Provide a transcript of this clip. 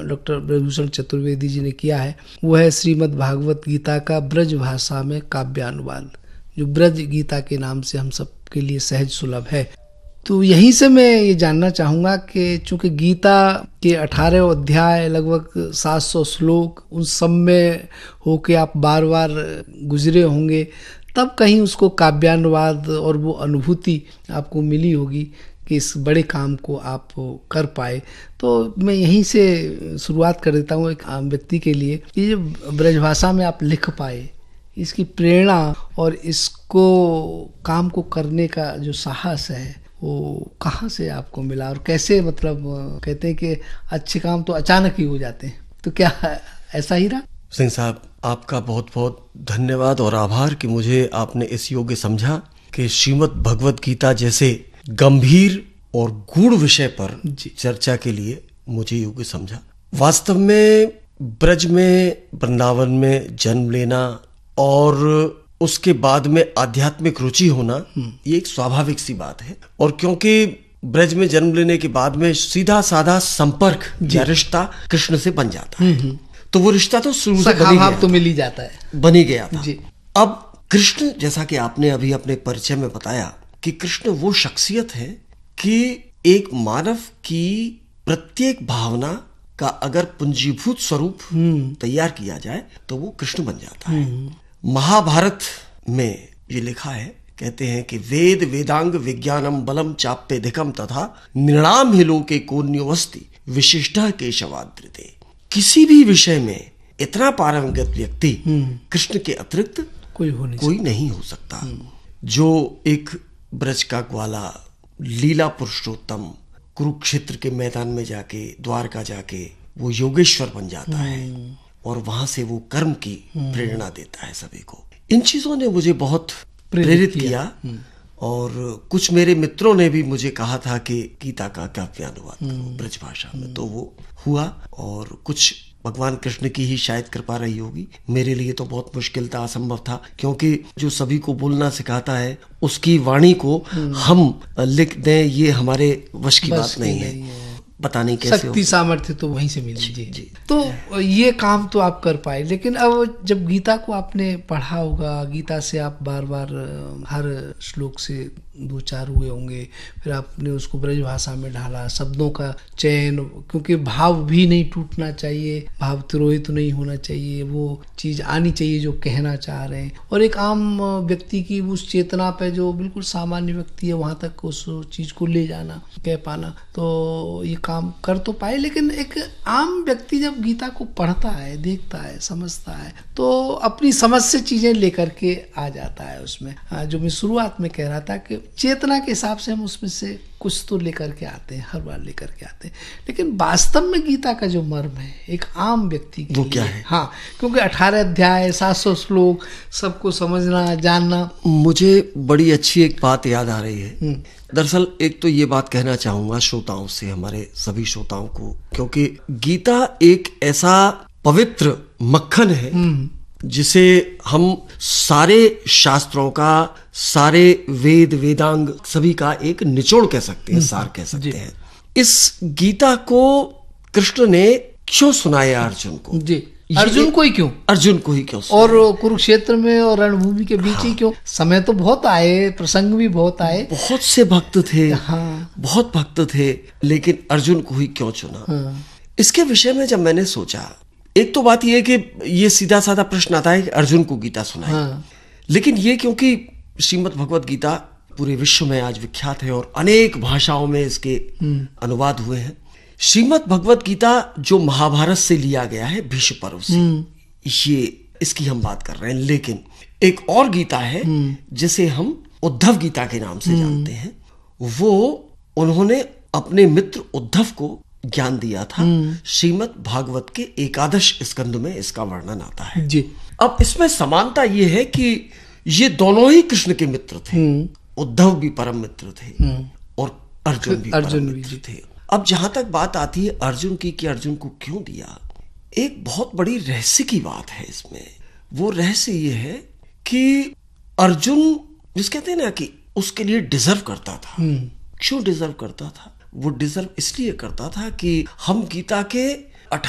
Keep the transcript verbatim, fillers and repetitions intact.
Doctor Brijbhushan Chaturvedi ji ने किया है वो है श्रीमद् भागवत गीता का ब्रज भाषा में काव्यानुवाद, जो ब्रज गीता के नाम से हम सब के लिए सहज सुलभ है। तो यहीं से मैं ये जानना चाहूँगा कि चूँकि गीता के अठारह अध्याय लगभग सात सौ श्लोक उन सब में होके आप बार बार गुजरे होंगे, तब कहीं उसको काव्यानुवाद और वो अनुभूति आपको मिली होगी कि इस बड़े काम को आप कर पाए। तो मैं यहीं से शुरुआत कर देता हूँ एक आम व्यक्ति के लिए कि जो ब्रजभाषा में आप लिख पाए, इसकी प्रेरणा और इसको काम को करने का जो साहस है वो कहाँ से आपको मिला और कैसे? मतलब कहते हैं कि अच्छे काम तो अचानक ही हो जाते हैं, तो क्या ऐसा ही रहा? सिंह साहब, आपका बहुत बहुत धन्यवाद और आभार कि मुझे आपने इस योग्य समझा कि श्रीमद् भगवत गीता जैसे गंभीर और गूढ़ विषय पर चर्चा के लिए मुझे योग्य समझा। वास्तव में ब्रज में, वृंदावन में जन्म लेना और उसके बाद में आध्यात्मिक रुचि होना ये एक स्वाभाविक सी बात है। और क्योंकि ब्रज में जन्म लेने के बाद में सीधा साधा संपर्क या रिश्ता कृष्ण से बन जाता है, तो वो रिश्ता तो शुरू से बनी गया, तो मिल ही जाता है, बनी गया था। जी। अब कृष्ण, जैसा कि आपने अभी अपने परिचय में बताया कि कृष्ण वो शख्सियत है कि एक मानव की प्रत्येक भावना का अगर पूंजीभूत स्वरूप तैयार किया जाए तो वो कृष्ण बन जाता है। महाभारत में ये लिखा है, कहते हैं कि वेद वेदांग विज्ञानम बलम चाप्यधिकम तथा निर्णाम ही लोके कोन्योवस्ति विशिष्टः केशवाद्रिते। किसी भी विषय में इतना पारंगत व्यक्ति कृष्ण के अतिरिक्त कोई हो नहीं कोई नहीं हो सकता। जो एक ब्रज का ग्वाला, लीला पुरुषोत्तम, कुरुक्षेत्र के मैदान में जाके, द्वारका जाके वो योगेश्वर बन जाता है और वहां से वो कर्म की प्रेरणा देता है सभी को। इन चीजों ने मुझे बहुत प्रेरित किया, किया। और कुछ मेरे मित्रों ने भी मुझे कहा था कि गीता का काव्यानुवाद करो ब्रज भाषा में, तो वो हुआ। और कुछ भगवान कृष्ण की ही शायद कृपा रही होगी, मेरे लिए तो बहुत मुश्किल था, असंभव था, क्योंकि जो सभी को बोलना सिखाता है उसकी वाणी को हम लिख दें ये हमारे वश की बात नहीं है। पता नहीं कैसे शक्ति सामर्थ्य तो वहीं से मिली। जी, जी। तो ये काम तो आप कर पाए, लेकिन अब जब गीता को आपने पढ़ा होगा, गीता से आप बार बार हर श्लोक से दो चार हुए होंगे, फिर आपने उसको ब्रज भाषा में ढाला, शब्दों का चयन, क्योंकि भाव भी नहीं टूटना चाहिए, भाव तिरोहित तो नहीं होना चाहिए, वो चीज आनी चाहिए जो कहना चाह रहे हैं। और एक आम व्यक्ति की उस चेतना पे, जो बिल्कुल सामान्य व्यक्ति है, वहां तक उस चीज को ले जाना, कह पाना, तो ये काम कर तो पाए। लेकिन एक आम व्यक्ति जब गीता को पढ़ता है, देखता है, समझता है, तो अपनी समझ से चीजें लेकर के आ जाता है उसमें। जो मैं शुरुआत में कह रहा था कि चेतना के हिसाब से हम उसमें से कुछ तो लेकर के आते हैं, हर बार लेकर के आते हैं, लेकिन वास्तव में गीता का जो मर्म है एक आम व्यक्ति के वो लिए, क्या है? हाँ, क्योंकि अठारह अध्याय, सात सौ श्लोक, सबको समझना, जानना। मुझे बड़ी अच्छी एक बात याद आ रही है। दरअसल एक तो ये बात कहना चाहूंगा श्रोताओं से, हमारे सभी श्रोताओं को, क्योंकि गीता एक ऐसा पवित्र मक्खन है जिसे हम सारे शास्त्रों का, सारे वेद वेदांग सभी का एक निचोड़ कह सकते हैं, सार कह सकते हैं। इस गीता को कृष्ण ने क्यों सुनाया अर्जुन को? जी, अर्जुन को ही क्यों? अर्जुन को ही क्यों? और कुरुक्षेत्र में और रणभूमि के बीच ही क्यों? समय तो बहुत आए, प्रसंग भी बहुत आए, बहुत से भक्त थे, हाँ, बहुत भक्त थे, लेकिन अर्जुन को ही क्यों चुना? हाँ। इसके विषय में जब मैंने सोचा, एक तो बात यह है कि ये सीधा साधा प्रश्न आता है कि अर्जुन को गीता सुनाई, हाँ। लेकिन ये क्योंकि श्रीमद् भगवत गीता पूरे विश्व में आज विख्यात है और अनेक भाषाओं में इसके अनुवाद हुए हैं। श्रीमद् भगवत गीता जो महाभारत से लिया गया है, भीष्म पर्व से, ये इसकी हम बात कर रहे हैं। लेकिन एक और गीता है जिसे हम उद्धव गीता के नाम से जानते हैं। वो उन्होंने अपने मित्र उद्धव को ज्ञान दिया था। श्रीमद् भागवत के एकादश स्कंद में इसका वर्णन आता है जी। अब इसमें समानता ये है कि ये दोनों ही कृष्ण के मित्र थे। उद्धव भी परम मित्र थे और अर्जुन भी अर्जुन परम मित्र थे। अब जहां तक बात आती है अर्जुन की कि अर्जुन को क्यों दिया, एक बहुत बड़ी रहस्य की बात है इसमें। वो रहस्य ये है कि अर्जुन, जिस कहते हैं ना कि उसके लिए डिजर्व करता था। क्यों डिजर्व करता था? वो डिजर्व इसलिए करता था कि हम गीता के